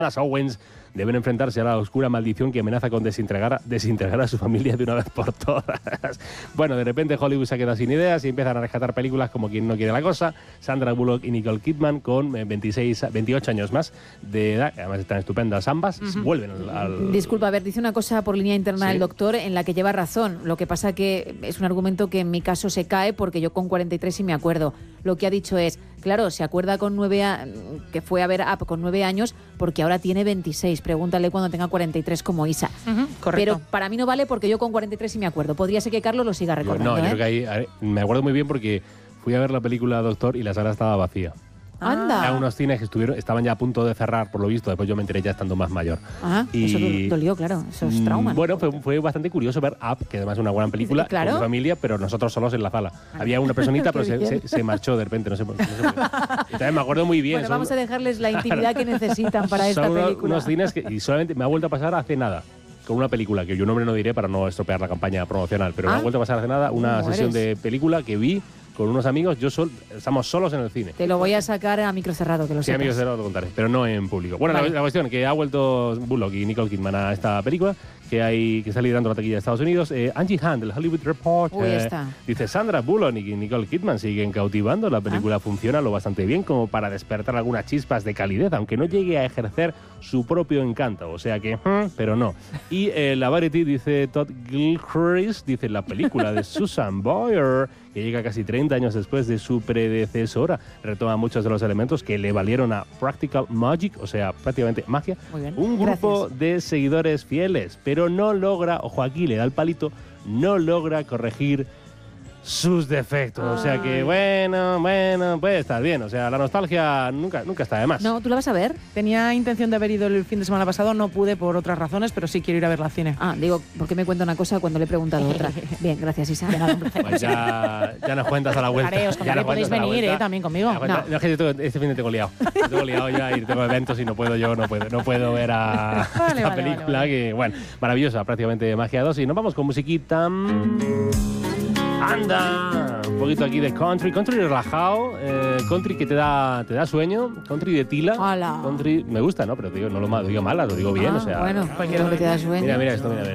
Las Owens deben enfrentarse a la oscura maldición que amenaza con desintegrar a su familia de una vez por todas. Bueno, de repente Hollywood se ha quedado sin ideas y empiezan a rescatar películas como Quien no quiere la cosa. Sandra Bullock y Nicole Kidman con 28 años más de edad, además están estupendas ambas, vuelven al... Disculpa, a ver, dice una cosa por línea interna del doctor en la que lleva razón. Lo que pasa que es un argumento que en mi caso se cae porque yo con 43 sí me acuerdo. Lo que ha dicho es, claro, se acuerda que fue a ver Up con 9 años porque ahora tiene 26. Pregúntale cuando tenga 43 como Isa. Correcto. Pero para mí no vale porque yo con 43 sí me acuerdo. Podría ser que Carlos lo siga recordando. No, yo creo que ahí me acuerdo muy bien porque fui a ver la película Doctor y la sala estaba vacía. Anda. Eran unos cines que estaban ya a punto de cerrar, por lo visto. Después yo me enteré ya estando más mayor. Eso dolió, claro. Eso es trauma. Bueno, fue bastante curioso ver Up, que además es una buena película, con mi familia, pero nosotros solos en la sala. Había una personita, pero se marchó de repente, no sé por qué. Y también me acuerdo muy bien. Bueno, vamos a dejarles la intimidad que necesitan para esta película. Son unos cines y solamente me ha vuelto a pasar hace nada. Con una película, que yo nombre no diré para no estropear la campaña promocional, pero me ha vuelto a pasar hace nada una sesión de película que vi con unos amigos, estamos solos en el cine. Te lo voy a sacar a micro cerrado, que lo sepas. Sí, a micro cerrado lo contaré, pero no en público. Bueno, la cuestión que ha vuelto Bullock y Nicole Kidman a esta película, que está liderando la taquilla de Estados Unidos. Angie Hunt, del Hollywood Reporter, dice, Sandra Bullock y Nicole Kidman siguen cautivando. La película funciona lo bastante bien como para despertar algunas chispas de calidez, aunque no llegue a ejercer su propio encanto. O sea que, pero no. Y la Variety dice, Todd Gilchrist, dice, la película de Susan Boyer, que llega casi 30 años después de su predecesora, retoma muchos de los elementos que le valieron a Practical Magic, o sea, prácticamente magia, un grupo de seguidores fieles, pero no logra, ojo aquí, le da el palito, no logra corregir sus defectos. O sea que, bueno, puede estar bien. O sea, la nostalgia nunca está de más. No, ¿tú la vas a ver? Tenía intención de haber ido el fin de semana pasado, no pude por otras razones, pero sí quiero ir a verla al cine. Digo, porque me cuenta una cosa cuando le he preguntado otra. Bien, gracias, Isa. Pues ya nos cuentas a la vuelta. Ya podéis venir también conmigo. No, es que este fin de tengo liado. Tengo liado ya y tengo eventos y no puedo ver a esta película que, bueno, maravillosa, prácticamente Magia 2. Y nos vamos con musiquita. Anda, un poquito aquí de country relajado, country que te da sueño, country de tila. Hola. Country me gusta, ¿no? Pero no lo digo mal, lo digo bien, o sea. Bueno, cualquiera que te da sueño. Mira esto, mira.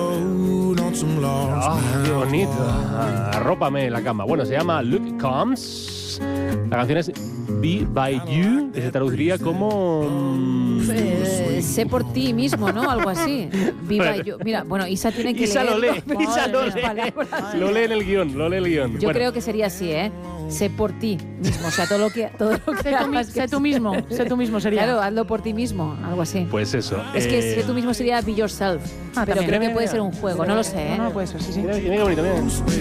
Qué bonito. Arrópame en la cama. Bueno, se llama Luke Combs. La canción es Be By You, que se traduciría como... sé por ti mismo, ¿no? Algo así. Be By You. Mira, bueno, Isa tiene que Isa leer. Isa lo lee en el guión. Yo creo que sería así, ¿eh? Sé por ti mismo. O sea, todo lo que hagas. Sé tú mismo sería. Claro, hazlo por ti mismo, algo así. Pues eso. Es que sé tú mismo sería Be Yourself. Pero creo que puede ser un juego, no lo sé, ¿eh? No, puede ser, sí. Mira qué bonito, mira.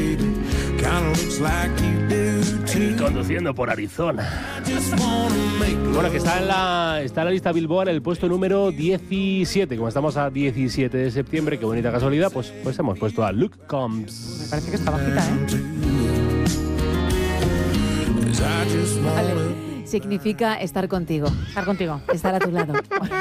Y conduciendo por Arizona. Bueno, que está en la lista Billboard el puesto número 17. Como estamos a 17 de septiembre, qué bonita casualidad, pues hemos puesto a Luke Combs. Me parece que está bajita, Vale. Significa estar contigo. Estar a tu lado.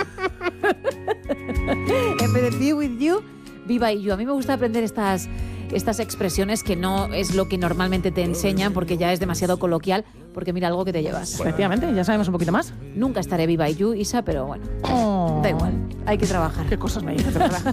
En vez de be with you, be by you. A mí me gusta aprender estas expresiones que no es lo que normalmente te enseñan porque ya es demasiado coloquial, porque mira algo que te llevas. Efectivamente, ya sabemos un poquito más. Nunca estaré be by you, Isa, pero bueno, da igual, hay que trabajar. ¿Qué cosas me dices, de verdad?